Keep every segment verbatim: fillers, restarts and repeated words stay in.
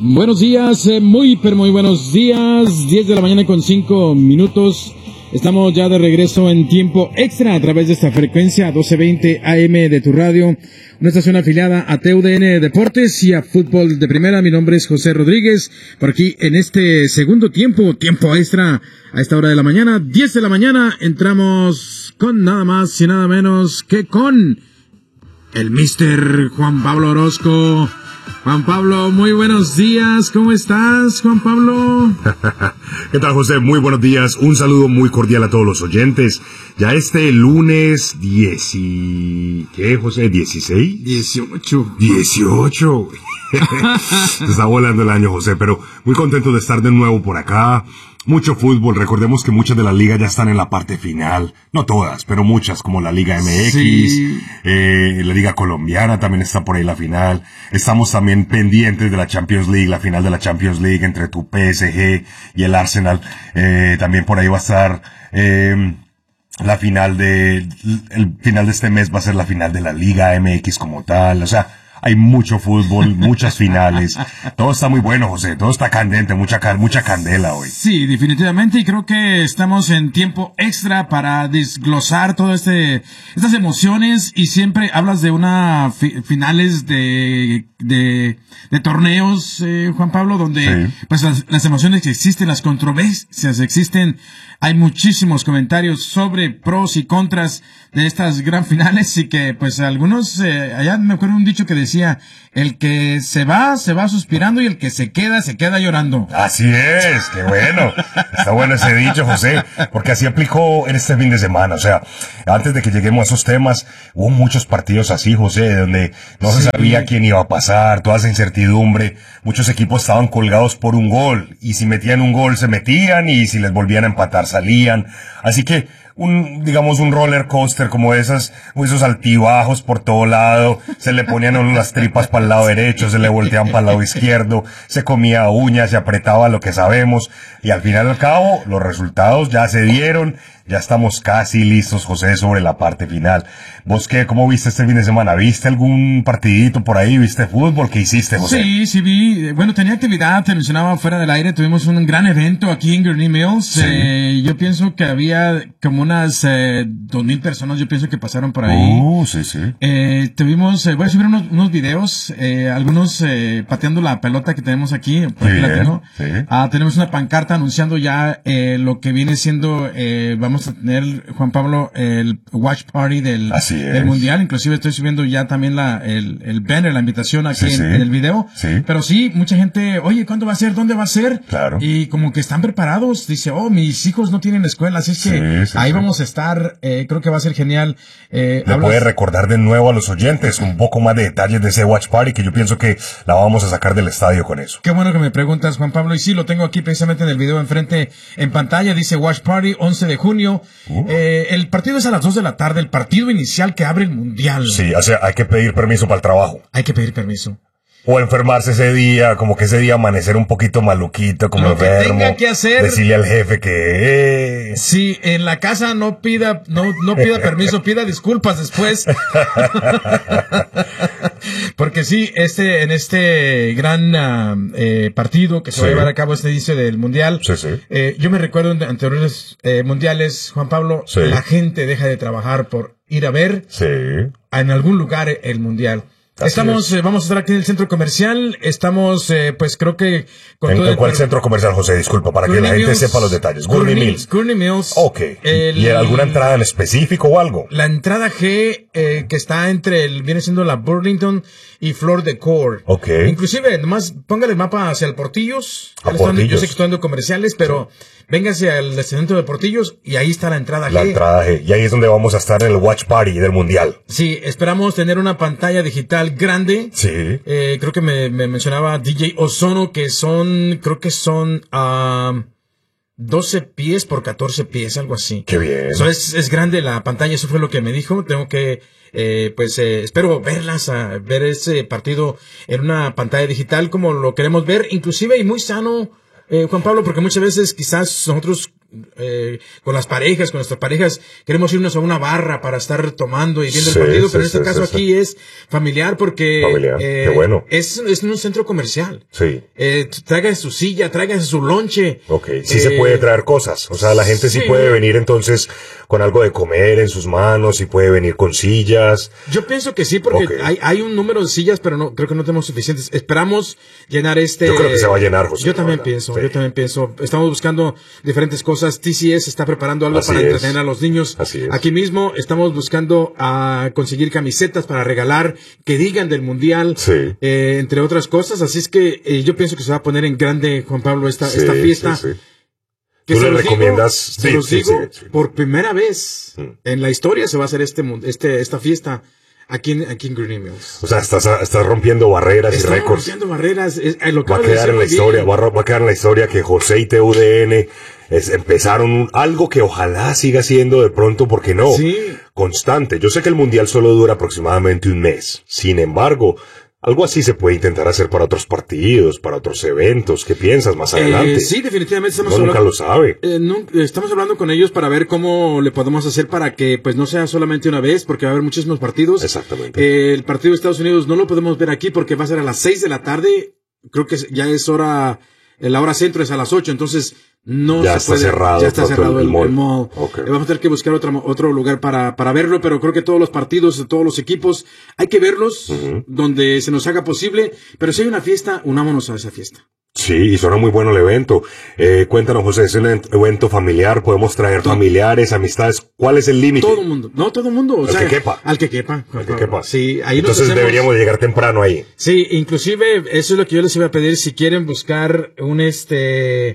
Buenos días, eh, muy pero muy buenos días, diez de la mañana con cinco minutos, estamos ya de regreso en tiempo extra a través de esta frecuencia doce veinte A M de tu radio, una estación afiliada a T U D N Deportes y a Fútbol de Primera. Mi nombre es José Rodríguez, por aquí en este segundo tiempo, tiempo extra a esta hora de la mañana, diez de la mañana, entramos con nada más y nada menos que con el mister Juan Pablo Orozco. Juan Pablo, muy buenos días, ¿cómo estás, Juan Pablo? ¿Qué tal, José? Muy buenos días, un saludo muy cordial a todos los oyentes. Ya este lunes diez y... ¿qué, José? ¿dieciséis? dieciocho. dieciocho. Se está volando el año, José, pero muy contento de estar de nuevo por acá. Mucho fútbol, recordemos que muchas de las ligas ya están en la parte final, no todas, pero muchas, como la Liga M X, sí. eh, la Liga Colombiana también está por ahí la final. Estamos también pendientes de la Champions League, la final de la Champions League entre tu P S G y el Arsenal. Eh, también por ahí va a estar eh, la final de, el final de este mes va a ser la final de la Liga M X como tal, o sea, hay mucho fútbol, muchas finales. Todo está muy bueno, José. Todo está candente, mucha mucha candela hoy. Sí, definitivamente. Y creo que estamos en tiempo extra para desglosar todas este, estas emociones. Y siempre hablas de una fi finales de, de, de torneos, eh, Juan Pablo, donde sí. pues las, las emociones que existen, las controversias existen. Hay muchísimos comentarios sobre pros y contras de estas gran finales y que pues algunos, eh, allá me acuerdo un dicho que decía, el que se va, se va suspirando y el que se queda, se queda llorando. Así es, qué bueno. Está bueno ese dicho, José, porque así aplicó en este fin de semana. O sea, antes de que lleguemos a esos temas, hubo muchos partidos así, José, donde no sí. se sabía quién iba a pasar, toda esa incertidumbre. Muchos equipos estaban colgados por un gol y si metían un gol se metían y si les volvían a empatar salían. Así que un, digamos, un roller coaster como esas, esos altibajos por todo lado, se le ponían a uno las tripas para el lado derecho, se le volteaban para el lado izquierdo, se comía uñas, se apretaba lo que sabemos, y al final y al cabo, los resultados ya se dieron, ya estamos casi listos, José, sobre la parte final. ¿Vos qué, cómo viste este fin de semana? ¿Viste algún partidito por ahí? ¿Viste fútbol? ¿Qué hiciste, José? Sí, sí vi. Bueno, tenía actividad, te mencionaba fuera del aire, tuvimos un gran evento aquí en Gurnee Mills. Sí. Eh, yo pienso que había como unas eh, dos mil personas, yo pienso que pasaron por ahí. Oh, sí, sí. Eh, tuvimos, eh, voy a subir unos, unos videos, eh, algunos eh, pateando la pelota que tenemos aquí, por aquí la tengo. Sí. Ah, tenemos una pancarta anunciando ya eh, lo que viene siendo, eh, vamos a tener, Juan Pablo, el watch party del, del mundial. Inclusive estoy subiendo ya también la, el, el banner, la invitación aquí sí, en, sí. en el video. Sí. Pero sí, mucha gente, oye, ¿cuándo va a ser? ¿Dónde va a ser? Claro. Y como que están preparados. Dice, oh, mis hijos no tienen escuela, así es que sí, sí, ahí sí. vamos a estar. Eh, creo que va a ser genial. Eh, ¿Le hablas... puede recordar de nuevo a los oyentes un poco más de detalles de ese watch party? Que yo pienso que la vamos a sacar del estadio con eso. Qué bueno que me preguntas, Juan Pablo. Y sí, lo tengo aquí precisamente en el video enfrente en pantalla. Dice watch party, once de junio. Uh. Eh, el partido es a las dos de la tarde, el partido inicial que abre el mundial. Sí, o sea, hay que pedir permiso para el trabajo. Hay que pedir permiso. O enfermarse ese día, como que ese día amanecer un poquito maluquito, como lo que enfermo. Tenga que hacer. Decirle al jefe que... Eh. Sí, en la casa no pida, no, no pida permiso, pida disculpas después. Porque sí, este, en este gran uh, eh, partido que se sí. va a llevar a cabo este inicio del mundial, sí, sí. Eh, yo me recuerdo en anteriores eh, mundiales, Juan Pablo, sí. la gente deja de trabajar por ir a ver sí. en algún lugar el mundial. Así estamos, eh, vamos a estar aquí en el centro comercial, estamos, eh, pues creo que... Con ¿En, todo ¿en cuál el... centro comercial, José? Disculpa, para Gurnee que la gente Mills, sepa los detalles. Gurnee Mills. Gurnee Mills. Ok. El, ¿Y alguna entrada en específico o algo? La entrada G, eh, que está entre el, viene siendo la Burlington y Flor de Cor. Ok. Inclusive, nomás póngale el mapa hacia el Portillos. A Portillos. Yo sé que estoy dando comerciales, pero sí. véngase al centro de Portillos y ahí está la entrada G. La entrada G. Y ahí es donde vamos a estar en el Watch Party del Mundial. Sí, esperamos tener una pantalla digital grande. Sí. Eh, creo que me, me mencionaba D J Ozono que son, creo que son uh, doce pies por catorce pies, algo así. Qué bien. Eso es, es grande la pantalla, eso fue lo que me dijo. Tengo que, eh, pues, eh, espero verlas, a ver ese partido en una pantalla digital como lo queremos ver, inclusive y muy sano, eh, Juan Pablo, porque muchas veces quizás nosotros eh, con las parejas, con nuestras parejas, queremos irnos a una barra para estar tomando y viendo Sí, el partido, sí, pero en este sí, caso sí, aquí sí. es familiar porque Familiar, eh, qué bueno. es, es en un centro comercial. Sí. Eh, tráigase su silla, tráigase su lonche. Ok, sí Eh, se puede traer cosas. O sea, la gente sí, sí. puede venir entonces con algo de comer en sus manos, y puede venir con sillas. Yo pienso que sí, porque Ok. hay, hay un número de sillas, pero no creo que no tenemos suficientes. Esperamos llenar este. Yo creo que se va a llenar, José, Yo la también verdad. pienso, Sí. yo también pienso. Estamos buscando diferentes cosas. T C S está preparando algo Así para es. entretener a los niños. Así es. Aquí mismo estamos buscando a conseguir camisetas para regalar que digan del mundial, Sí. eh, entre otras cosas. Así es que eh, yo pienso que se va a poner en grande, Juan Pablo, esta, Sí, esta fiesta. sí, sí. Que ¿Tú se le los recomiendas? Digo, se Sí, los sí, digo, sí, sí. por primera vez Mm. en la historia se va a hacer este, mun- este esta fiesta aquí en, aquí en Green Mills. O sea, estás, estás rompiendo barreras y Estamos récords. rompiendo barreras. Es, eh, lo Va a acabo de quedar decir en la muy historia, bien. va a, ro- va a quedar en la historia que José y T U D N es- empezaron un- algo que ojalá siga siendo de pronto, porque no, Sí. constante. Yo sé que el mundial solo dura aproximadamente un mes. Sin embargo, algo así se puede intentar hacer para otros partidos, para otros eventos. ¿Qué piensas más adelante? Eh, sí, definitivamente estamos Uno nunca hablando. lo sabe. eh, nun- estamos hablando con ellos para ver cómo le podemos hacer para que pues no sea solamente una vez, porque va a haber muchísimos partidos. Exactamente. Eh, el partido de Estados Unidos no lo podemos ver aquí porque va a ser a las seis de la tarde. Creo que ya es hora, la hora centro es a las ocho, entonces no Ya se está puede. cerrado Ya está pronto cerrado el- el, el mall. el mall. Ok. Eh, Vamos a tener que buscar otro, otro lugar para, para verlo, pero creo que todos los partidos, todos los equipos, hay que verlos Ujú. donde se nos haga posible. Pero si hay una fiesta, unámonos a esa fiesta. Sí, y suena muy bueno el evento. Eh, cuéntanos, José, ¿es un ent- evento familiar? ¿Podemos traer familiares, amistades? ¿Cuál es el límite? Todo el mundo, no todo el mundo, o Al sea, que quepa. al que quepa, Al que quepa. Sí, ahí nos Entonces hacemos- deberíamos llegar temprano ahí. Sí, inclusive eso es lo que yo les iba a pedir si quieren buscar un este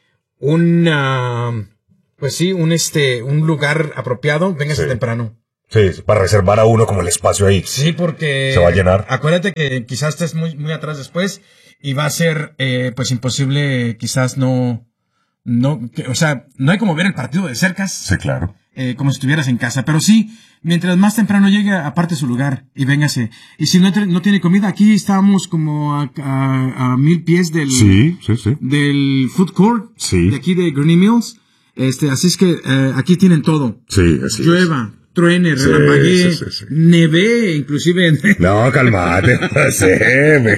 un ah, pues sí, un este un lugar apropiado, véngase Sí. temprano. Sí, para reservar a uno como el espacio ahí. Sí, porque Se va a llenar. Acuérdate que quizás estés muy muy atrás después y va a ser eh, pues imposible, quizás no no, que- o sea, no hay como ver el partido de cercas. Sí, claro. Eh, como si estuvieras en casa. Pero sí, mientras más temprano llegue, aparte su lugar y véngase. Y si no, te- no tiene comida, aquí estamos como a, a- a mil pies del, Sí, sí, sí. del food court Sí. de aquí de Green Mills. Este, así es que eh, aquí tienen todo. Sí, así es. Llueva, truene, Sí, relampaguee, sí, sí, sí. neve, inclusive. No, calmate, José. me-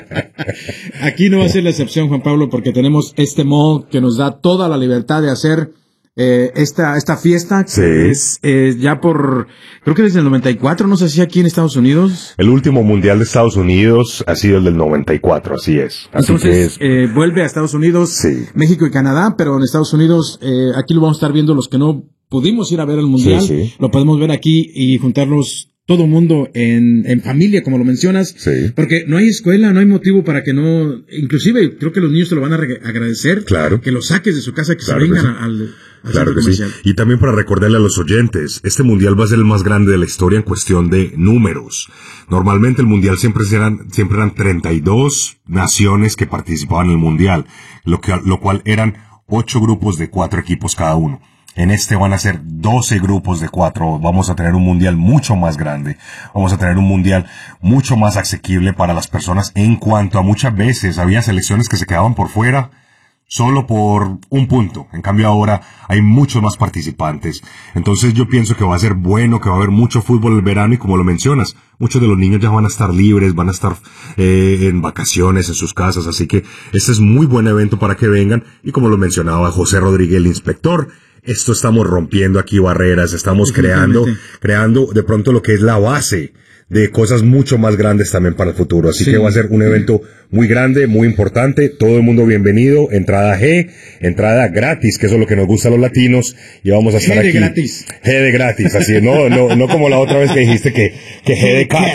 Aquí no va a ser la excepción, Juan Pablo, porque tenemos este mall que nos da toda la libertad de hacer eh, esta esta fiesta. Que Sí. es eh, ya por, creo que desde el noventa y cuatro, no sé si aquí en Estados Unidos. El último mundial de Estados Unidos ha sido el del noventa y cuatro, así es. Así Entonces, que es. eh, vuelve a Estados Unidos, Sí. México y Canadá, pero en Estados Unidos, eh, aquí lo vamos a estar viendo los que no pudimos ir a ver el mundial. Sí, sí. Lo podemos ver aquí y juntarnos todo mundo en, en familia, como lo mencionas. Sí. Porque no hay escuela, no hay motivo para que no, inclusive creo que los niños te lo van a re- agradecer. Claro. Que los saques de su casa, que Claro se que vengan sí. al, al Claro centro que sí. comercial. Y también para recordarle a los oyentes, este mundial va a ser el más grande de la historia en cuestión de números. Normalmente el mundial siempre eran, siempre eran treinta y dos naciones que participaban en el mundial, lo que, lo cual eran ocho grupos de cuatro equipos cada uno. En este van a ser doce grupos de cuatro. Vamos a tener un mundial mucho más grande. Vamos a tener un mundial mucho más asequible para las personas en cuanto a muchas veces había selecciones que se quedaban por fuera solo por un punto. En cambio ahora hay muchos más participantes. Entonces yo pienso que va a ser bueno, que va a haber mucho fútbol el verano y como lo mencionas, muchos de los niños ya van a estar libres, van a estar eh, en vacaciones en sus casas. Así que este es muy buen evento para que vengan. Y como lo mencionaba José Rodríguez, el inspector, esto estamos rompiendo aquí barreras, estamos creando, creando de pronto lo que es la base de cosas mucho más grandes también para el futuro. Así Sí. que va a ser un evento muy grande, muy importante. Todo el mundo bienvenido. Entrada G, entrada gratis, que eso es lo que nos gusta a los latinos. Y vamos a estar G de aquí. gratis. G de gratis, así es. No, no, no como la otra vez que dijiste que, que G de cat.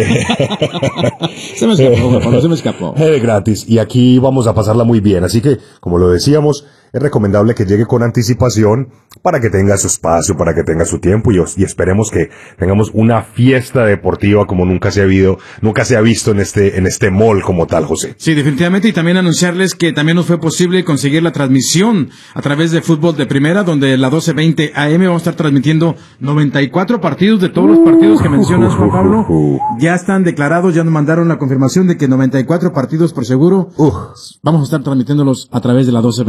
Se me escapó, Juan Pablo, se me escapó. G de gratis. Y aquí vamos a pasarla muy bien. Así que, como lo decíamos, es recomendable que llegue con anticipación para que tenga su espacio, para que tenga su tiempo y, os- y esperemos que tengamos una fiesta deportiva como nunca se ha habido, nunca se ha visto en este, en este mall como tal, José. Sí, definitivamente, y también anunciarles que también nos fue posible conseguir la transmisión a través de Fútbol de Primera, donde la doce veinte A M vamos a estar transmitiendo noventa y cuatro partidos de todos los partidos que mencionas, Juan Pablo. Ya están declarados, ya nos mandaron la confirmación de que noventa y cuatro partidos por seguro. Uf. Vamos a estar transmitiéndolos a través de la doce veinte No vamos a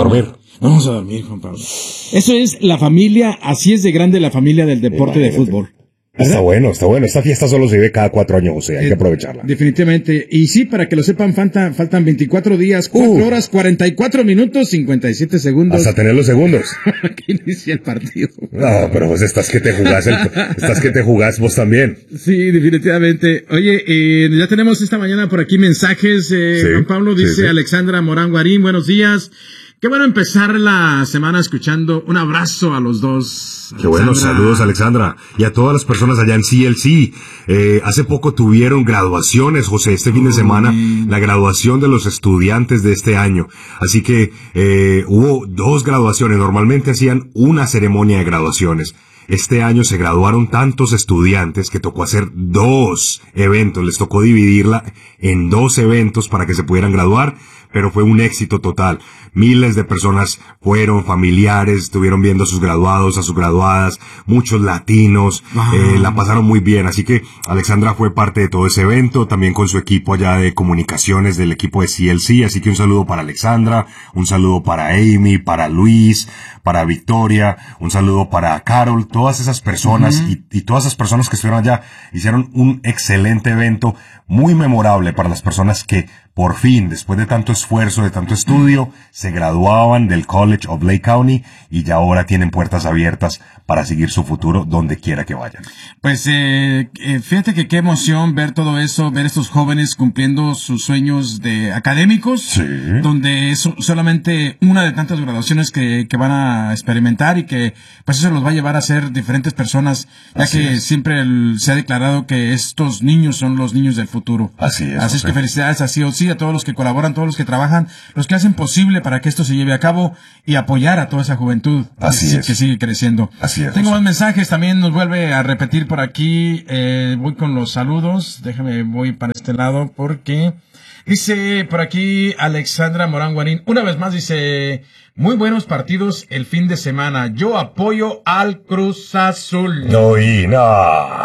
dormir. Vamos a dormir, Juan Pablo. Eso es la familia, así es de grande la familia del deporte de fútbol. Está bueno, está bueno. Esta fiesta solo se vive cada cuatro años, José. Hay eh, que aprovecharla. Definitivamente. Y sí, para que lo sepan, falta, faltan veinticuatro días, cuatro uh. horas, cuarenta y cuatro minutos, cincuenta y siete segundos. Hasta tener los segundos. Que inicia el partido. No, pero José, estás que te jugás, el, estás que te jugás vos también. Sí, definitivamente. Oye, eh, ya tenemos esta mañana por aquí mensajes. Eh, sí, Juan Pablo dice, sí, sí. Alexandra Morán Guarín, buenos días. Qué bueno empezar la semana escuchando. Un abrazo a los dos. Qué bueno, saludos Alexandra. Y a todas las personas allá en C L C. Eh, hace poco tuvieron graduaciones, José, este fin de semana, la graduación de los estudiantes de este año. Así que eh, hubo dos graduaciones. Normalmente hacían una ceremonia de graduaciones. Este año se graduaron tantos estudiantes que tocó hacer dos eventos. Les tocó dividirla en dos eventos para que se pudieran graduar, pero fue un éxito total. Miles de personas fueron, familiares, estuvieron viendo a sus graduados, a sus graduadas, muchos latinos, wow. eh, la pasaron muy bien. Así que Alexandra fue parte de todo ese evento, también con su equipo allá de comunicaciones del equipo de C L C. Así que un saludo para Alexandra, un saludo para Amy, para Luis, para Victoria, un saludo para Carol, todas esas personas uh-huh. y, y todas esas personas que estuvieron allá hicieron un excelente evento, muy memorable para las personas que por fin, después de tanto esfuerzo, de tanto estudio, se graduaban del College of Lake County y ya ahora tienen puertas abiertas para seguir su futuro donde quiera que vayan. Pues eh, eh, fíjate que qué emoción ver todo eso, ver estos jóvenes cumpliendo sus sueños de académicos, sí. donde es solamente una de tantas graduaciones que, que van a experimentar y que pues eso los va a llevar a ser diferentes personas, ya Así que es. siempre el, se ha declarado que estos niños son los niños del futuro. Así es. Así es que felicidades a C O C, a todos los que colaboran, todos los que trabajan, los que hacen posible para que esto se lleve a cabo y apoyar a toda esa juventud Así que, es. que sigue creciendo. Así es. Tengo más mensajes, también nos vuelve a repetir por aquí, eh, voy con los saludos, déjame, voy para este lado porque dice por aquí Alexandra Morán Guarín, una vez más dice, muy buenos partidos el fin de semana, yo apoyo al Cruz Azul. No, y no.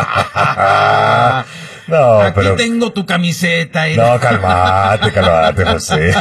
No, Aquí pero... tengo tu camiseta. Y... No, calmate, calmate, José.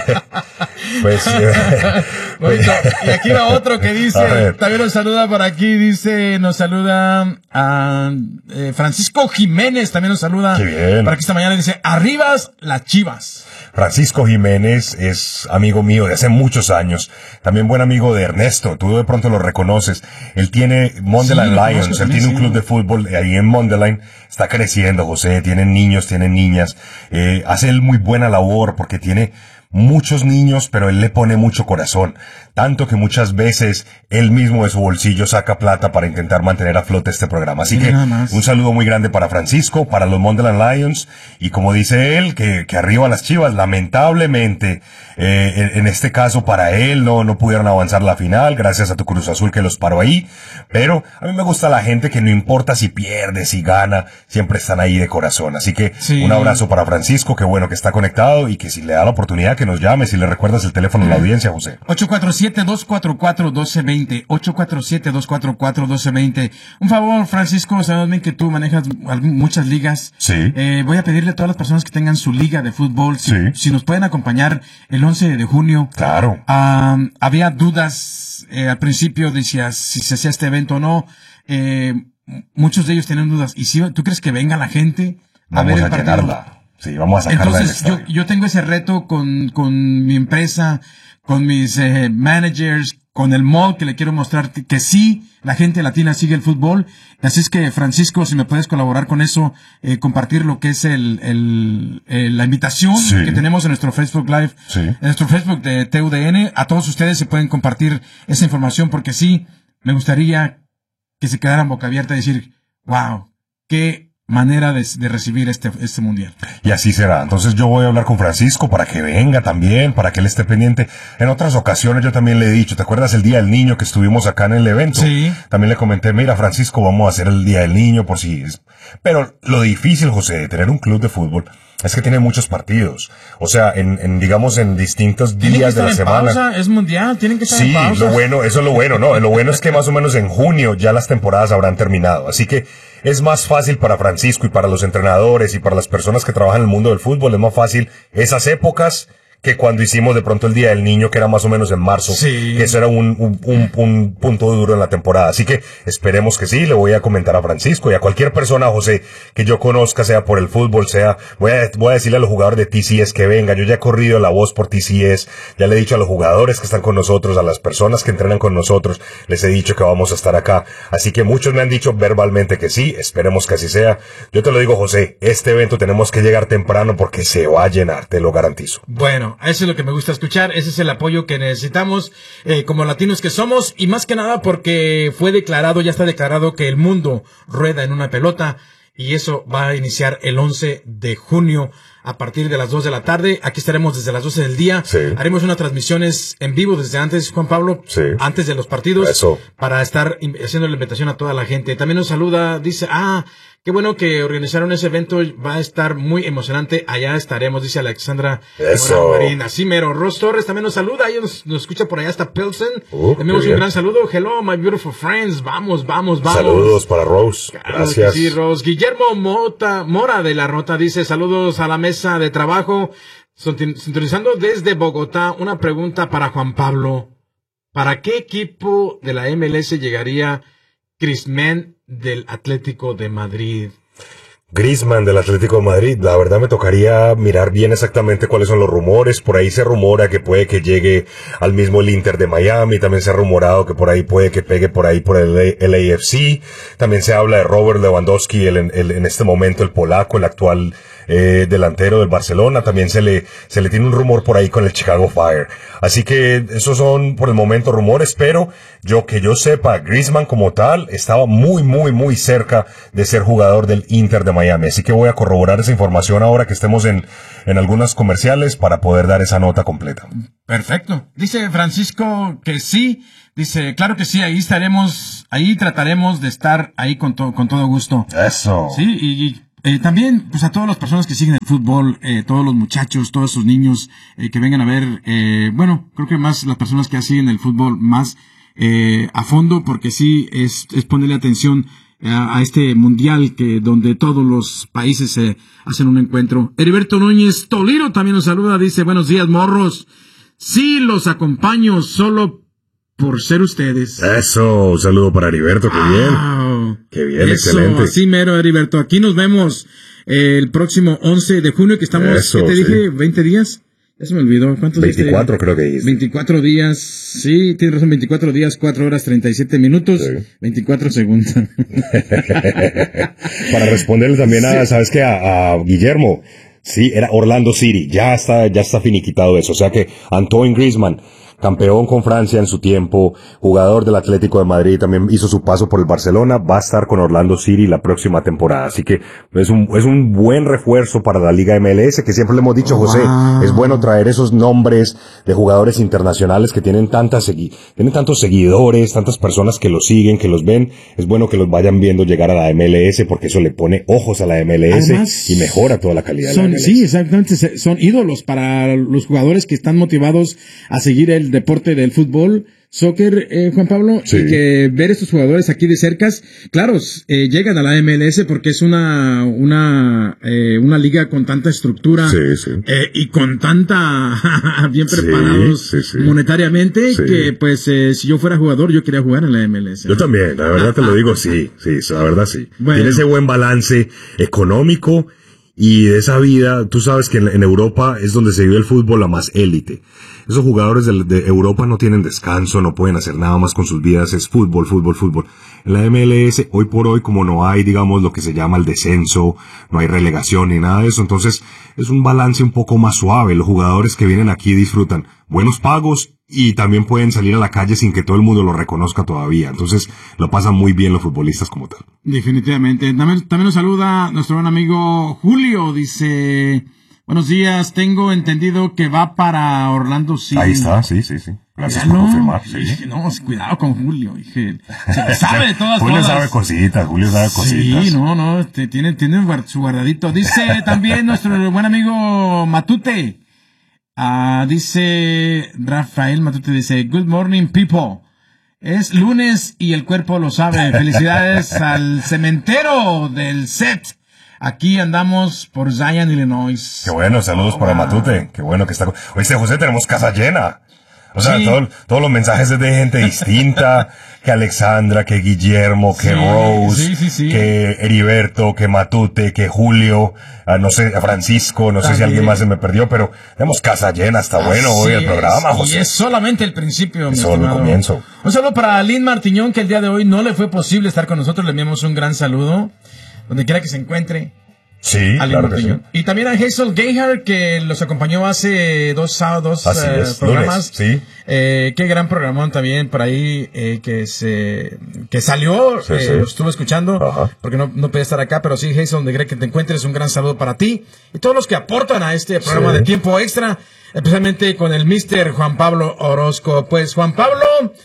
Pues, eh, pues... Y aquí va otro que dice, también nos saluda por aquí, dice, nos saluda a eh, Francisco Jiménez, también nos saluda. Qué bien. Para que esta mañana dice, arribas las Chivas. Francisco Jiménez es amigo mío de hace muchos años, también buen amigo de Ernesto, tú de pronto lo reconoces. Él tiene Mondelein sí, Lions, él también, tiene un sí. club de fútbol ahí en Mondelein, está creciendo, José, tienen niños, tienen niñas, eh, hace él muy buena labor porque tiene muchos niños, pero él le pone mucho corazón, tanto que muchas veces él mismo de su bolsillo saca plata para intentar mantener a flote este programa. Así sí, que un saludo muy grande para Francisco, para los Mondelein Lions, y como dice él, que, que arriba las Chivas. Lamentablemente, eh, en, en este caso para él no, no pudieron avanzar la final, gracias a tu Cruz Azul que los paró ahí, pero a mí me gusta la gente que no importa si pierde, si gana, siempre están ahí de corazón. Así que sí. Un abrazo para Francisco, qué bueno que está conectado y que si le da la oportunidad que nos llame, si le recuerdas el teléfono a la audiencia, José. ocho cuatro siete, dos cuatro cuatro, uno dos dos cero, ocho cuatro siete, dos cuatro cuatro, uno dos dos cero. Un favor, Francisco, sabemos bien que tú manejas muchas ligas. Sí. Eh, voy a pedirle a todas las personas que tengan su liga de fútbol, si, sí. si nos pueden acompañar el once de junio. Claro. Um, había dudas eh, al principio, decías si se hacía este evento o no. Eh, muchos de ellos tienen dudas. ¿Y si tú crees que venga la gente a Vamos ver el a partido? llenarla. Sí, vamos a sacarla. Entonces, yo, yo tengo ese reto con, con mi empresa, con mis eh, managers, con el mall, que le quiero mostrar que sí, la gente latina sigue el fútbol. Así es que, Francisco, si me puedes colaborar con eso, eh, compartir lo que es el, el, el la invitación sí. que tenemos en nuestro Facebook Live, sí. en nuestro Facebook de T U D N. A todos ustedes se pueden compartir esa información porque sí, me gustaría que se quedaran boca abierta y decir, wow, qué manera de, de recibir este, este mundial. Y así será. Entonces yo voy a hablar con Francisco para que venga también, para que él esté pendiente. En otras ocasiones yo también le he dicho, ¿te acuerdas el Día del Niño que estuvimos acá en el evento? Sí. También le comenté, mira Francisco, vamos a hacer el Día del Niño por si es... Pero lo difícil, José, de tener un club de fútbol es que tiene muchos partidos. O sea, en, en digamos, en distintos días de la semana. Pausa, es mundial, tienen que estar sí, en pausa. Sí, lo bueno, eso es lo bueno, ¿no? Lo bueno es que más o menos en junio ya las temporadas habrán terminado. Así que es más fácil para Francisco y para los entrenadores y para las personas que trabajan en el mundo del fútbol, es más fácil esas épocas que cuando hicimos de pronto el Día del Niño, que era más o menos en marzo, sí. que eso era un, un, un, un punto duro en la temporada. Así que esperemos que sí, le voy a comentar a Francisco y a cualquier persona, José, que yo conozca, sea por el fútbol, sea, voy a, voy a decirle a los jugadores de T C S que venga, yo ya he corrido la voz por T C S, ya le he dicho a los jugadores que están con nosotros, a las personas que entrenan con nosotros, les he dicho que vamos a estar acá. Así que muchos me han dicho verbalmente que sí, esperemos que así sea. Yo te lo digo, José, este evento tenemos que llegar temprano porque se va a llenar, te lo garantizo. Bueno, eso es lo que me gusta escuchar, ese es el apoyo que necesitamos eh, como latinos que somos, y más que nada porque fue declarado, ya está declarado que el mundo rueda en una pelota, y eso va a iniciar el once de junio a partir de las dos de la tarde. Aquí estaremos desde las doce del día. Sí. Haremos unas transmisiones en vivo desde antes, Juan Pablo, sí. antes de los partidos, eso. Para estar haciendo la invitación a toda la gente. También nos saluda, dice, ah, qué bueno que organizaron ese evento, va a estar muy emocionante. Allá estaremos, dice Alexandra Eso. Marín. Así mero. Ross Torres también nos saluda, ella nos, nos escucha por allá hasta Pilsen. Uh, Le enviamos un gran saludo. Hello, my beautiful friends. Vamos, vamos, vamos. Saludos para Rose. Gracias. Sí, Rose. Guillermo Mota, Mora de la Rota dice, saludos a la mesa de trabajo. Sintonizando desde Bogotá, una pregunta para Juan Pablo. ¿Para qué equipo de la M L S llegaría Griezmann del Atlético de Madrid? Griezmann del Atlético de Madrid, la verdad me tocaría mirar bien exactamente cuáles son los rumores. Por ahí se rumora que puede que llegue al mismo el Inter de Miami, también se ha rumorado que por ahí puede que pegue por ahí por el L A F C. También se habla de Robert Lewandowski, el, el, en este momento el polaco, el actual eh, delantero del Barcelona. También se le se le tiene un rumor por ahí con el Chicago Fire. Así que esos son por el momento rumores, pero yo que yo sepa, Griezmann como tal estaba muy, muy, muy cerca de ser jugador del Inter de Miami. Así que voy a corroborar esa información ahora que estemos en, en algunas comerciales para poder dar esa nota completa. Perfecto. Dice Francisco que sí. Dice, claro que sí, ahí estaremos, ahí trataremos de estar ahí con, to con todo gusto. Eso. Sí, y... y Eh, también, pues a todas las personas que siguen el fútbol, eh, todos los muchachos, todos esos niños eh, que vengan a ver, eh, bueno, creo que más las personas que siguen el fútbol más eh, a fondo, porque sí es, es ponerle atención a, a este mundial que donde todos los países se eh, hacen un encuentro. Heriberto Núñez Toliro también nos saluda, dice, buenos días, morros. Sí, los acompaño solo por ser ustedes. Eso, un saludo para Heriberto, qué bien. Wow. Qué bien, Eso, excelente. así mero, Heriberto. Aquí nos vemos el próximo once de junio, que estamos, Eso, ¿qué te sí. dije? ¿veinte días? Ya se me olvidó. ¿Cuántos veinticuatro días? creo que dijiste. veinticuatro días. Sí, tienes razón, veinticuatro días, cuatro horas, treinta y siete minutos, sí. veinticuatro segundos. Para responderle también a, sí. ¿sabes qué? A, a Guillermo. Sí, era Orlando City. Ya está, ya está finiquitado eso. O sea que Antoine Griezmann, campeón con Francia en su tiempo, jugador del Atlético de Madrid, también hizo su paso por el Barcelona, va a estar con Orlando City la próxima temporada. Así que es un, es un buen refuerzo para la Liga M L S, que siempre le hemos dicho, José, wow. Es bueno traer esos nombres de jugadores internacionales que tienen tantas segui tienen tantos seguidores, tantas personas que los siguen, que los ven. Es bueno que los vayan viendo llegar a la M L S, porque eso le pone ojos a la M L S. Además, y mejora toda la calidad son, de la M L S. Sí, exactamente, son ídolos para los jugadores que están motivados a seguir el deporte del fútbol, soccer, eh, Juan Pablo, sí. Y que ver estos jugadores aquí de cercas, claro, eh, llegan a la M L S porque es una una eh, una liga con tanta estructura, sí, sí. Eh, y con tanta bien preparados sí, sí, sí. monetariamente, sí. Que pues eh, si yo fuera jugador yo quería jugar en la M L S. Yo también, la verdad te lo digo, sí, sí, la verdad sí. Bueno. Tiene ese buen balance económico. Y de esa vida, tú sabes que en, en Europa es donde se vive el fútbol la más élite. Esos jugadores de, de Europa no tienen descanso, no pueden hacer nada más con sus vidas, es fútbol, fútbol, fútbol. En la M L S, hoy por hoy, como no hay, digamos, lo que se llama el descenso, no hay relegación ni nada de eso, entonces es un balance un poco más suave. Los jugadores que vienen aquí disfrutan buenos pagos y también pueden salir a la calle sin que todo el mundo lo reconozca todavía. Entonces lo pasan muy bien los futbolistas como tal. Definitivamente. También, también nos saluda nuestro buen amigo Julio, dice... Buenos días, tengo entendido que va para Orlando City. Ahí está, sí, sí, sí. Gracias ya por no, confirmar. Sí. Dije, no, cuidado con Julio. Dije, se sabe de todas Julio todas. sabe cositas, Julio sabe cositas. Sí, no, no, te, tiene, tiene su guardadito. Dice también nuestro buen amigo Matute. Uh, dice Rafael Matute, dice, good morning people. Es lunes y el cuerpo lo sabe. Felicidades al cementero del set. Aquí andamos por Zion, Illinois. Qué bueno, saludos Oh, para wow. Matute. Qué bueno que está. Oíste, José, tenemos casa llena. O sea, Sí. todo- todos los mensajes es de gente distinta, que Alexandra, que Guillermo, que Sí, Rose, sí, sí, sí. que Heriberto, que Matute, que Julio, ah, no sé, a Francisco, no sé si También. alguien más se me perdió, pero tenemos casa llena, está bueno Así hoy el es, programa, Y José. es solamente el principio, mi Es solo el estimado. comienzo. Un saludo para Lynn Martiñón, que el día de hoy no le fue posible estar con nosotros. Le enviamos un gran saludo, donde quiera que se encuentre. Sí, A Lynn claro que sí. Martiñón. Y también a Hazel Gayhart, que los acompañó hace dos sábados, Así eh, es, programas. lunes, sí. Eh, qué gran programón también por ahí, eh, que se, que salió, Sí, eh, sí. lo estuve escuchando, Ajá. porque no, no puede estar acá, pero sí, Hazel, donde quiera que te encuentres, un gran saludo para ti y todos los que aportan a este programa Sí. de tiempo extra, especialmente con el mister Juan Pablo Orozco. Pues, Juan Pablo,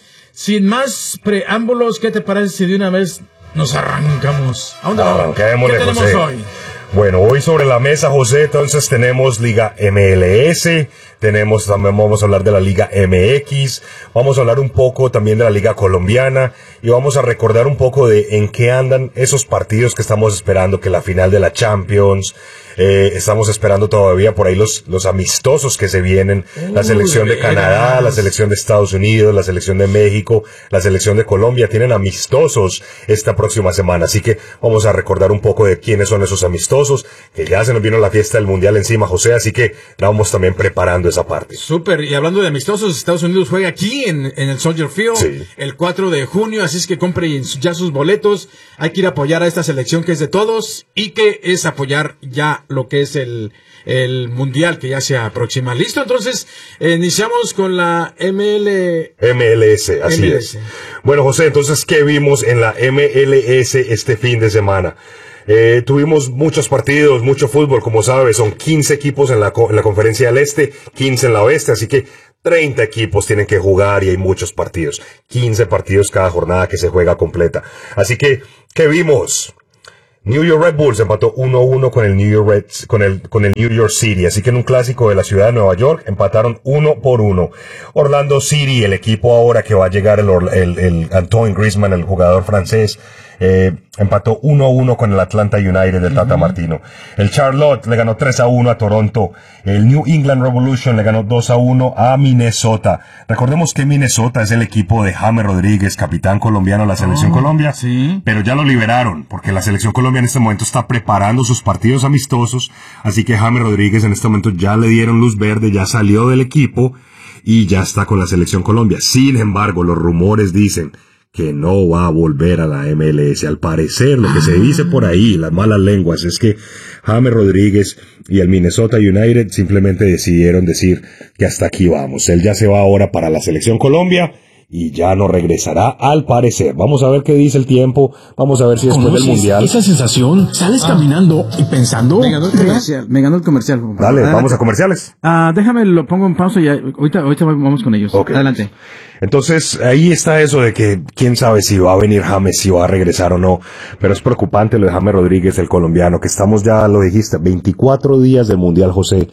sin más preámbulos, ¿qué te parece si de una vez nos arrancamos? ¿A dónde vamos? Arranquémosle, ¿Qué tenemos José. hoy? Bueno, hoy sobre la mesa, José, entonces tenemos Liga M L S, tenemos, también vamos a hablar de la Liga M X, vamos a hablar un poco también de la Liga Colombiana y vamos a recordar un poco de en qué andan esos partidos que estamos esperando, que la final de la Champions, eh, estamos esperando todavía por ahí los, los amistosos que se vienen, la Uy, selección de de Canadá, veras. la selección de Estados Unidos, la selección de México, la selección de Colombia, tienen amistosos esta próxima semana, así que vamos a recordar un poco de quiénes son esos amistosos, que ya se nos vino la fiesta del Mundial encima, José, así que la vamos también preparando esa parte. Súper, y hablando de amistosos, Estados Unidos juega aquí en, en el Soldier Field Sí. el cuatro de junio, así es que compren ya sus boletos. Hay que ir a apoyar a esta selección que es de todos y que es apoyar ya lo que es el, el mundial que ya se aproxima. Listo, entonces eh, iniciamos con la M L. M L S, así M L es. S. Bueno, José, entonces, ¿qué vimos en la M L S este fin de semana? Eh, tuvimos muchos partidos, mucho fútbol, como sabes, son quince equipos en la, co- en la conferencia del Este, quince en la Oeste, así que treinta equipos tienen que jugar y hay muchos partidos. quince partidos cada jornada que se juega completa. Así que, ¿qué vimos? New York Red Bulls empató uno a uno con el New York Reds, con el, con el New York City. Así que en un clásico de la ciudad de Nueva York empataron uno por uno. Orlando City, el equipo ahora que va a llegar el, Orla- el, el Antoine Griezmann, el jugador francés, eh, empató uno a uno con el Atlanta United de Tata Martino. El Charlotte le ganó tres a uno a Toronto. El New England Revolution le ganó dos a uno a Minnesota. Recordemos que Minnesota es el equipo de James Rodríguez, capitán colombiano de la Selección Oh, Colombia. sí. Pero ya lo liberaron, porque la Selección Colombia en este momento está preparando sus partidos amistosos. Así que James Rodríguez en este momento ya le dieron luz verde, ya salió del equipo y ya está con la Selección Colombia. Sin embargo, los rumores dicen que no va a volver a la M L S. Al parecer, lo que se dice por ahí, las malas lenguas, es que James Rodríguez y el Minnesota United simplemente decidieron decir que hasta aquí vamos. Él ya se va ahora para la Selección Colombia y ya no regresará al parecer. Vamos a ver qué dice el tiempo, vamos a ver si después del ¿Conoces Mundial... esa sensación? Sales caminando y pensando... Me ganó el comercial. Me ganó el comercial. Juan Pablo. Dale, Adelante. vamos a comerciales. Ah, déjame, lo pongo en pausa y ya- ahorita, ahorita vamos con ellos. Ok. Adelante. Entonces, ahí está eso de que quién sabe si va a venir James, si va a regresar o no. Pero es preocupante lo de James Rodríguez, el colombiano, que estamos ya, lo dijiste, veinticuatro días del Mundial, José,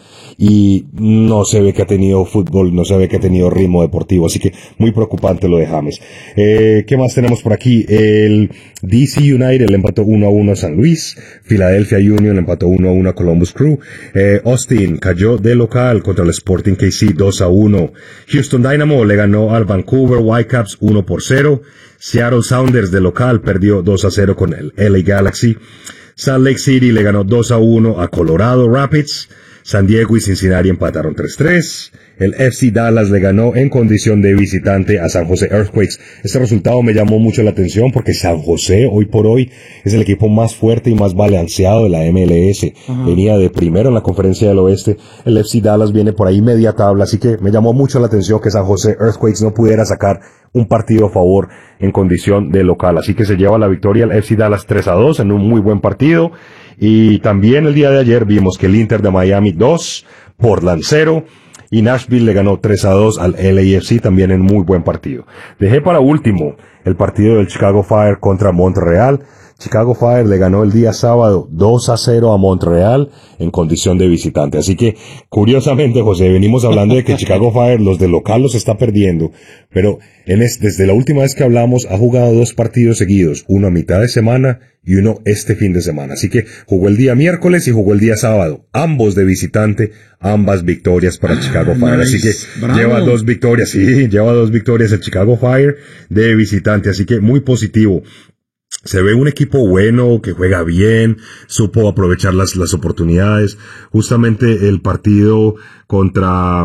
y no se ve que ha tenido fútbol, no se ve que ha tenido ritmo deportivo. Así que muy preocupante lo de James. Eh, ¿qué más tenemos por aquí? El D C United le empató uno a uno a San Luis. Philadelphia Union le empató uno a uno a Columbus Crew. Eh, Austin cayó de local contra el Sporting K C dos a uno. Houston Dynamo le ganó al Vancouver Whitecaps uno por cero. Seattle Sounders de local perdió dos a cero con el L A Galaxy. Salt Lake City le ganó dos a uno a Colorado Rapids. San Diego y Cincinnati empataron tres tres. El F C Dallas le ganó en condición de visitante a San José Earthquakes. Este resultado me llamó mucho la atención porque San José hoy por hoy es el equipo más fuerte y más balanceado de la M L S. Ajá. Venía de primero en la Conferencia del Oeste. El F C Dallas viene por ahí media tabla, así que me llamó mucho la atención que San José Earthquakes no pudiera sacar un partido a favor en condición de local. Así que se lleva la victoria el F C Dallas tres a dos en un muy buen partido. Y también el día de ayer vimos que el Inter de Miami dos, Portland cero, y Nashville le ganó tres a dos al L A F C también en muy buen partido. Dejé para último el partido del Chicago Fire contra Montreal. Chicago Fire le ganó el día sábado dos a cero a Montreal en condición de visitante. Así que, curiosamente, José, venimos hablando de que Chicago Fire, los de local los está perdiendo, pero en es, desde la última vez que hablamos ha jugado dos partidos seguidos, uno a mitad de semana y uno este fin de semana. Así que jugó el día miércoles y jugó el día sábado, ambos de visitante, ambas victorias para Chicago Fire. Nice. Así que Bravo. lleva dos victorias, sí, lleva dos victorias el Chicago Fire de visitante, así que muy positivo. Se ve un equipo bueno, que juega bien, supo aprovechar las, las oportunidades. Justamente el partido contra,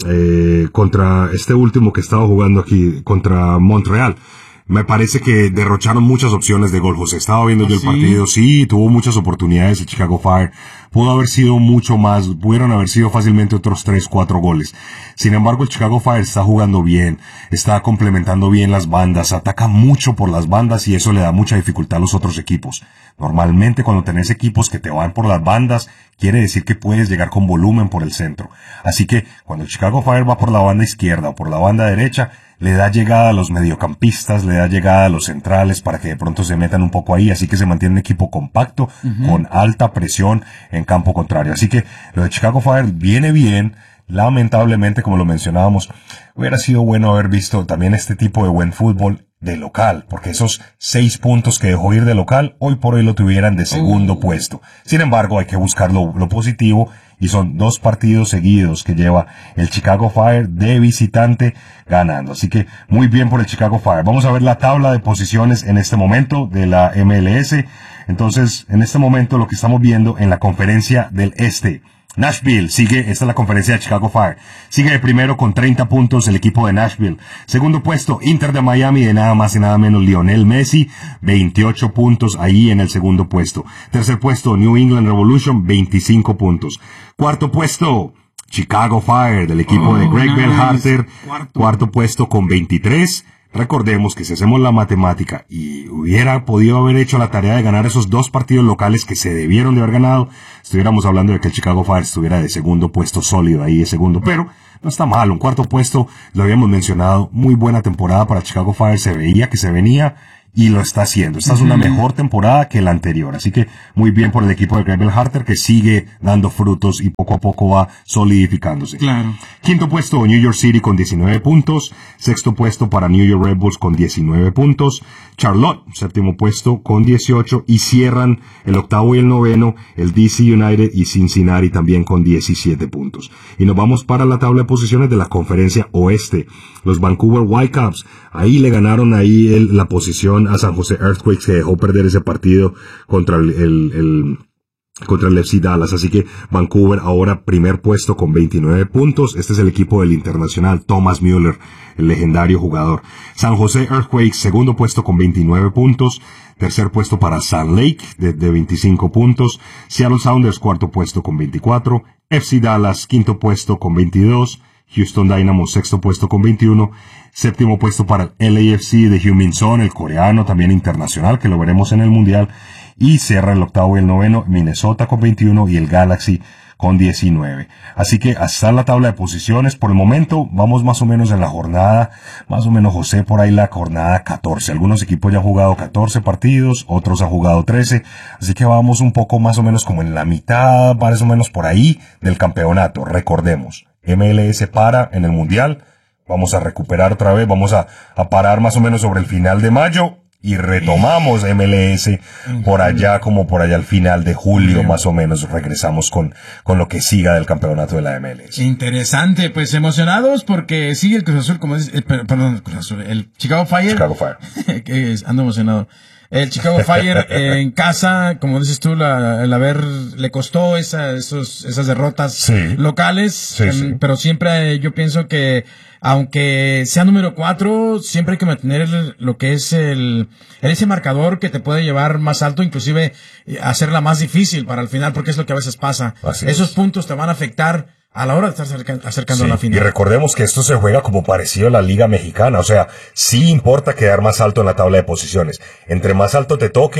eh, contra este último que estaba jugando aquí, contra Montreal. Me parece que derrocharon muchas opciones de gol, José. Estaba viendo yo el partido, sí, tuvo muchas oportunidades el Chicago Fire. Pudo haber sido mucho más, pudieron haber sido fácilmente otros tres, cuatro goles. Sin embargo, el Chicago Fire está jugando bien, está complementando bien las bandas, ataca mucho por las bandas y eso le da mucha dificultad a los otros equipos. Normalmente cuando tenés equipos que te van por las bandas, quiere decir que puedes llegar con volumen por el centro. Así que cuando el Chicago Fire va por la banda izquierda o por la banda derecha, le da llegada a los mediocampistas, le da llegada a los centrales para que de pronto se metan un poco ahí, así que se mantiene un equipo compacto, uh-huh. con alta presión en campo contrario. Así que lo de Chicago Fire viene bien. Lamentablemente, como lo mencionábamos, hubiera sido bueno haber visto también este tipo de buen fútbol de local, porque esos seis puntos que dejó ir de local, hoy por hoy lo tuvieran de segundo oh. puesto. Sin embargo, hay que buscar lo, lo positivo, y son dos partidos seguidos que lleva el Chicago Fire de visitante ganando. Así que muy bien por el Chicago Fire. Vamos a ver la tabla de posiciones en este momento de la M L S. Entonces, en este momento lo que estamos viendo en la conferencia del Este. Nashville sigue, esta es la conferencia de Chicago Fire, sigue de primero con treinta puntos el equipo de Nashville. Segundo puesto, Inter de Miami, de nada más y nada menos Lionel Messi, veintiocho puntos ahí en el segundo puesto. Tercer puesto, New England Revolution, veinticinco puntos. Cuarto puesto, Chicago Fire, del equipo oh, de Greg nice. Bellharter, cuarto. Cuarto puesto con veintitrés. Recordemos que si hacemos la matemática y hubiera podido haber hecho la tarea de ganar esos dos partidos locales que se debieron de haber ganado, estuviéramos hablando de que el Chicago Fire estuviera de segundo puesto sólido ahí de segundo, pero no está mal, un cuarto puesto, lo habíamos mencionado, muy buena temporada para Chicago Fire, se veía que se venía y lo está haciendo. Esta es una mejor temporada que la anterior, así que muy bien por el equipo de Greg Bellharter que sigue dando frutos y poco a poco va solidificándose. Claro. Quinto puesto, New York City con diecinueve puntos. Sexto puesto para New York Red Bulls con diecinueve puntos. Charlotte, séptimo puesto con dieciocho. Y cierran el octavo y el noveno, el D C United y Cincinnati también con diecisiete puntos. Y nos vamos para la tabla de posiciones de la conferencia oeste. Los Vancouver Whitecaps, ahí le ganaron ahí el, la posición a San Jose Earthquakes, que dejó perder ese partido contra el, el, el contra el F C Dallas, así que Vancouver ahora primer puesto con veintinueve puntos. Este es el equipo del internacional Thomas Müller, el legendario jugador. San Jose Earthquakes segundo puesto con veintinueve puntos. Tercer puesto para Salt Lake de, de veinticinco puntos. Seattle Sounders cuarto puesto con veinticuatro. F C Dallas quinto puesto con veintidós. Houston Dynamo sexto puesto con veintiuno. Séptimo puesto para el L A F C de Heung-min Son, el coreano también internacional, que lo veremos en el Mundial. Y cierra el octavo y el noveno, Minnesota con veintiuno y el Galaxy con diecinueve. Así que hasta la tabla de posiciones. Por el momento vamos más o menos en la jornada, más o menos José, por ahí la jornada catorce. Algunos equipos ya han jugado catorce partidos, otros han jugado trece. Así que vamos un poco más o menos como en la mitad, más o menos por ahí del campeonato. Recordemos, M L S para en el Mundial. Vamos a recuperar otra vez, vamos a, a parar más o menos sobre el final de mayo y retomamos M L S por allá, como por allá al final de julio más o menos, regresamos con, con lo que siga del campeonato de la M L S. Interesante, pues emocionados porque sigue el Cruz Azul, como es, eh, perdón, el Cruz Azul, el Chicago Fire. Chicago Fire. que es, ando emocionado. El Chicago Fire eh, en casa, como dices tú, la, el haber, le costó esa, esos, esas derrotas sí. locales, sí, um, sí. pero siempre eh, yo pienso que aunque sea número cuatro, siempre hay que mantener el, lo que es el, el ese marcador que te puede llevar más alto, inclusive eh, hacerla más difícil para el final, porque es lo que a veces pasa. Así Esos es. puntos te van a afectar a la hora de estar acerca, acercando sí, a la final. Y recordemos que esto se juega como parecido a la Liga Mexicana, o sea, sí importa quedar más alto en la tabla de posiciones. Entre más alto te toque,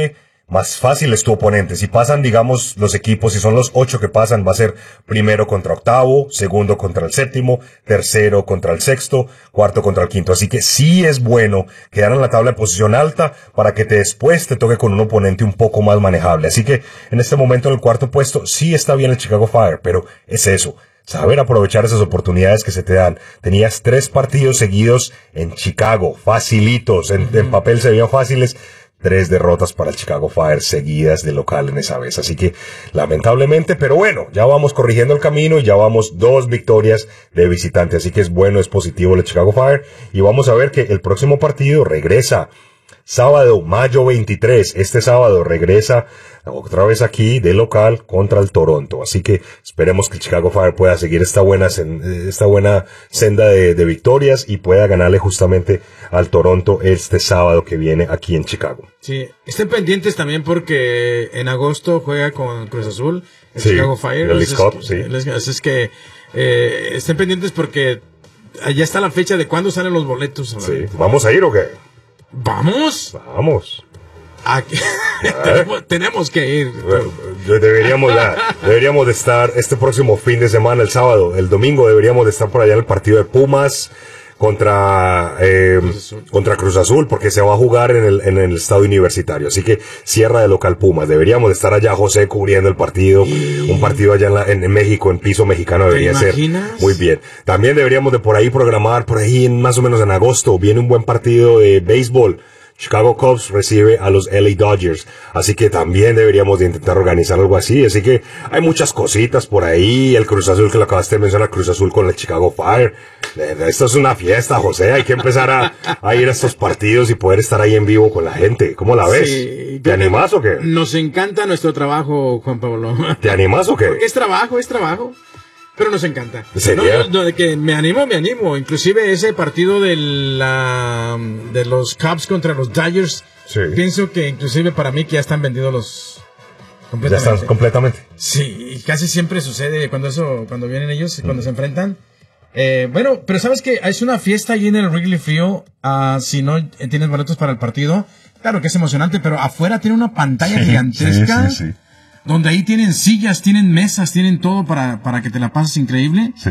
más fácil es tu oponente. Si pasan, digamos, los equipos, si son los ocho que pasan, va a ser primero contra octavo, segundo contra el séptimo, tercero contra el sexto, cuarto contra el quinto. Así que sí es bueno quedar en la tabla de posición alta para que te después te toque con un oponente un poco más manejable. Así que en este momento en el cuarto puesto sí está bien el Chicago Fire, pero es eso. Saber aprovechar esas oportunidades que se te dan. Tenías tres partidos seguidos en Chicago, facilitos, en, en papel se veían fáciles. Tres derrotas para el Chicago Fire seguidas de local en esa vez. Así que, lamentablemente, pero bueno, ya vamos corrigiendo el camino y ya vamos dos victorias de visitante. Así que es bueno, es positivo el Chicago Fire. Y vamos a ver que el próximo partido regresa. Sábado, mayo veintitrés. Este sábado regresa otra vez aquí de local contra el Toronto. Así que esperemos que el Chicago Fire pueda seguir esta buena, esta buena senda de, de victorias y pueda ganarle justamente al Toronto este sábado que viene aquí en Chicago. Sí, estén pendientes también porque en agosto juega con Cruz Azul, el sí, Chicago Fire. El League Cup, sí. Así es que eh, estén pendientes porque allá está la fecha de cuándo salen los boletos. Sí, ¿vamos a ir o qué? ¿Vamos? Vamos. Aquí. tenemos, tenemos que ir. Bueno, deberíamos, la, deberíamos de estar este próximo fin de semana, el sábado, el domingo, deberíamos de estar por allá en el partido de Pumas contra eh, Cruz contra Cruz Azul, porque se va a jugar en el, en el estadio universitario. Así que cierra de local Pumas. Deberíamos de estar allá, José, cubriendo el partido. ¿Y? Un partido allá en, la, en, en México, en piso mexicano, debería ser muy bien. También deberíamos de por ahí programar, por ahí en, más o menos en agosto, viene un buen partido de béisbol. Chicago Cubs recibe a los L A Dodgers, así que también deberíamos de intentar organizar algo así, así que hay muchas cositas por ahí, el Cruz Azul que lo acabaste de mencionar, Cruz Azul con el Chicago Fire, esto es una fiesta, José, hay que empezar a, a ir a estos partidos y poder estar ahí en vivo con la gente, ¿cómo la ves? Sí, ¿te animás o qué? Nos encanta nuestro trabajo, Juan Pablo. ¿Te animás o qué? Porque es trabajo, es trabajo. Pero nos encanta. No, no, de que me animo, me animo. Inclusive ese partido de la de los Cubs contra los Dodgers, sí. Pienso que inclusive para mí que ya están vendidos los completamente. Ya están completamente. Sí, casi siempre sucede cuando eso, cuando vienen ellos, mm. cuando se enfrentan. Eh, bueno, pero sabes que es una fiesta allí en el Wrigley Field. Uh, si no tienes boletos para el partido, claro que es emocionante, pero afuera tiene una pantalla sí, gigantesca. Sí, sí, sí. Donde ahí tienen sillas, tienen mesas, tienen todo para, para que te la pases increíble. Sí.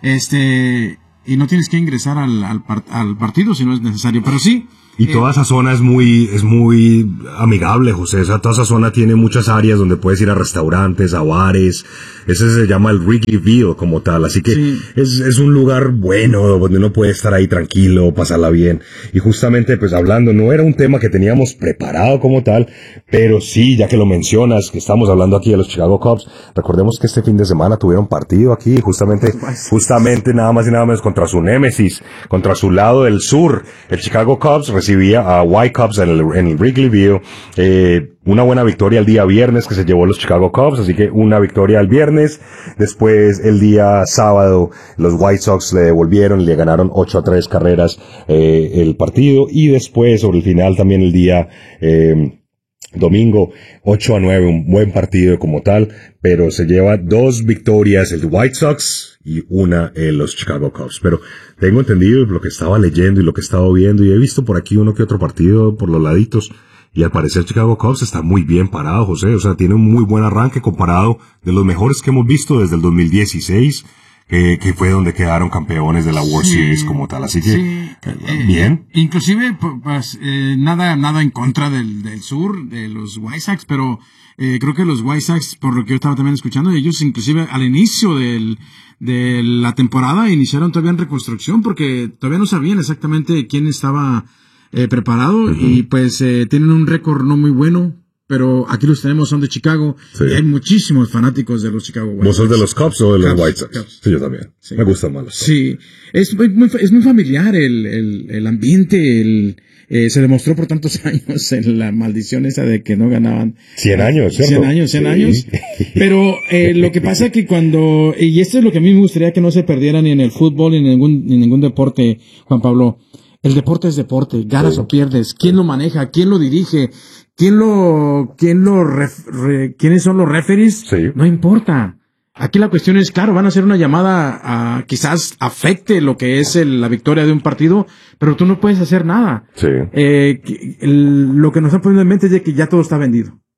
Este, y no tienes que ingresar al, al, al partido si no es necesario, pero sí. Y toda esa zona es muy, es muy amigable, José. O sea, toda esa zona tiene muchas áreas donde puedes ir a restaurantes, a bares. Ese se llama el Wrigleyville como tal. Así que sí. es, es un lugar bueno donde uno puede estar ahí tranquilo, pasarla bien. Y justamente, pues hablando, no era un tema que teníamos preparado como tal, pero sí, ya que lo mencionas, que estamos hablando aquí de los Chicago Cubs, recordemos que este fin de semana tuvieron partido aquí, justamente, justamente nada más y nada menos contra su némesis, contra su lado del sur. El Chicago Cubs recibía a Whitecaps en el, en el Wrigleyville, eh, una buena victoria el día viernes que se llevó los Chicago Cubs, así que una victoria el viernes. Después el día sábado los White Sox le devolvieron y le ganaron ocho a tres carreras eh, el partido, y después sobre el final también el día eh, domingo ocho a nueve, un buen partido como tal, pero se lleva dos victorias el White Sox y una en los Chicago Cubs. Pero tengo entendido lo que estaba leyendo y lo que he estado viendo, y he visto por aquí uno que otro partido por los laditos, y al parecer Chicago Cubs está muy bien parado, José. O sea, tiene un muy buen arranque comparado de los mejores que hemos visto desde el dos mil dieciséis, eh, que fue donde quedaron campeones de la World sí, Series como tal. Así que, sí, eh, bien. Eh, inclusive, pues, eh, nada, nada en contra del, del sur, de los White Sox, pero eh, creo que los White Sox, por lo que yo estaba también escuchando, ellos inclusive al inicio del de la temporada iniciaron todavía en reconstrucción porque todavía no sabían exactamente quién estaba eh, preparado uh-huh. y pues eh, tienen un récord no muy bueno, pero aquí los tenemos, son de Chicago sí. y hay muchísimos fanáticos de los Chicago White Sox. ¿Vos sos de los Cubs o de los Cubs, White Sox? Cubs. Sí, yo también. Sí. Me gustan más los Cubs. Sí, es muy, muy, es muy familiar el, el, el ambiente, el... Eh, se demostró por tantos años en la maldición esa de que no ganaban. Cien años, ¿cierto? Cien años, cien sí. años. Pero eh, lo que pasa es que cuando, y esto es lo que a mí me gustaría que no se perdiera ni en el fútbol ni en ningún, ni en ningún deporte, Juan Pablo. El deporte es deporte, ganas sí. o pierdes. ¿Quién lo maneja? ¿Quién lo dirige? ¿Quién lo, quién lo, ref, re, quiénes son los referees? Sí. No importa. Aquí la cuestión es, claro, van a hacer una llamada a, quizás afecte lo que es el, la victoria de un partido, pero tú no puedes hacer nada. Sí. Eh, el, lo que nos están poniendo en mente es de que ya todo está vendido.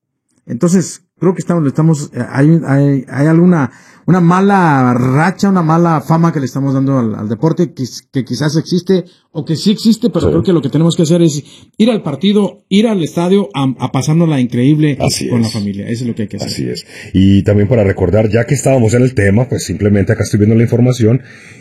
Entonces, creo que estamos, estamos, hay, hay, hay alguna, una mala racha, una mala fama que le estamos dando al, al deporte, que, que quizás existe, o que sí existe, pero sí. Creo que lo que tenemos que hacer es ir al partido, ir al estadio, a, a pasárnosla increíble Así con es. la familia. Eso es lo que hay que hacer. Así es. Y también para recordar, ya que estábamos en el tema, pues simplemente acá estoy viendo la información,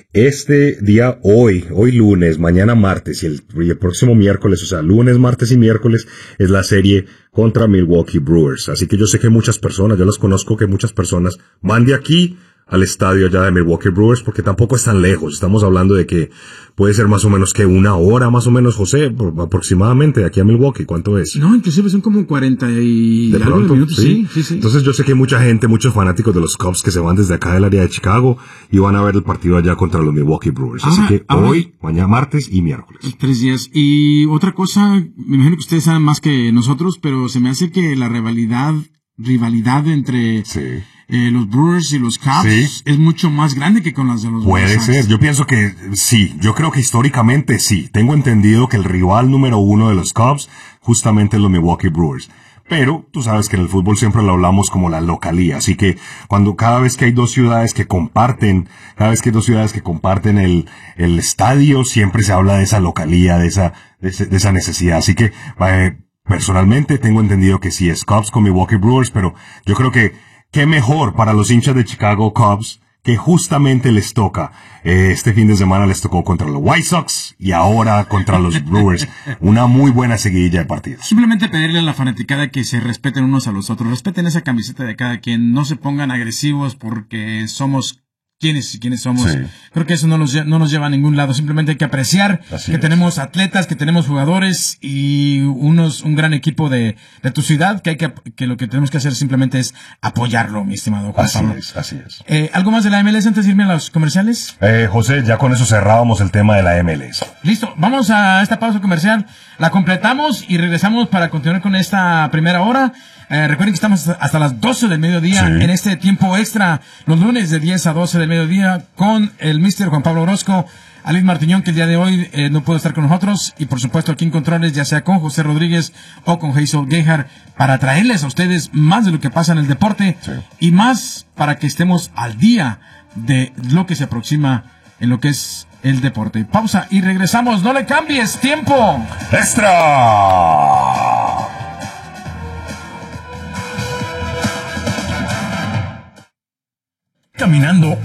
este día, hoy, hoy lunes, mañana martes y el, y el próximo miércoles, o sea, lunes, martes y miércoles, es la serie contra Milwaukee Brewers. Así que yo sé que muchas personas, yo las conozco que muchas personas van de aquí al estadio allá de Milwaukee Brewers porque tampoco es tan lejos. Estamos hablando de que puede ser más o menos que una hora, más o menos, José, por, aproximadamente de aquí a Milwaukee. ¿Cuánto es? No, inclusive son como cuarenta y de algo pronto, de minutos. ¿sí? Sí, sí, sí. Entonces yo sé que hay mucha gente, muchos fanáticos de los Cubs que se van desde acá del área de Chicago y van a ver el partido allá contra los Milwaukee Brewers. Así ah, que ah, hoy, mañana martes y miércoles. Tres días. Y otra cosa, me imagino que ustedes saben más que nosotros, pero se me hace que la rivalidad, rivalidad entre... Sí. Eh, los Brewers y los Cubs sí. es mucho más grande que con las de los Puede Brewers. ser, yo pienso que sí, yo creo que históricamente sí. Tengo entendido que el rival número uno de los Cubs justamente es los Milwaukee Brewers. Pero tú sabes que en el fútbol siempre lo hablamos como la localía, así que cuando cada vez que hay dos ciudades que comparten, cada vez que hay dos ciudades que comparten el, el estadio, siempre se habla de esa localía, de esa, de, ese, de esa necesidad. Así que eh, personalmente tengo entendido que sí es Cubs con Milwaukee Brewers, pero yo creo que qué mejor para los hinchas de Chicago Cubs que justamente les toca. Eh, este fin de semana les tocó contra los White Sox y ahora contra los Brewers. Una muy buena seguidilla de partidos. Simplemente pedirle a la fanaticada que se respeten unos a los otros. Respeten esa camiseta de cada quien. No se pongan agresivos porque somos quiénes y quiénes somos. Sí. Creo que eso no nos, no nos lleva a ningún lado. Simplemente hay que apreciar Así que es. tenemos atletas, que tenemos jugadores y unos un gran equipo de, de tu ciudad, que hay que, que lo que tenemos que hacer simplemente es apoyarlo, mi estimado Juan Así Pablo. es, así es. Eh, ¿Algo más de la M L S antes de irme a los comerciales? Eh, José, ya con eso cerrábamos el tema de la M L S. Listo, vamos a esta pausa comercial. La completamos y regresamos para continuar con esta primera hora. Eh, recuerden que estamos hasta las doce del mediodía sí. en este tiempo extra, los lunes de diez a doce del mediodía, con el mister Juan Pablo Orozco, Alice Martiñón, que el día de hoy eh, no pudo estar con nosotros, y por supuesto aquí en Controles, ya sea con José Rodríguez o con Hazel Gehar, para traerles a ustedes más de lo que pasa en el deporte sí. y más para que estemos al día de lo que se aproxima en lo que es el deporte. Pausa y regresamos. No le cambies, tiempo extra. Caminando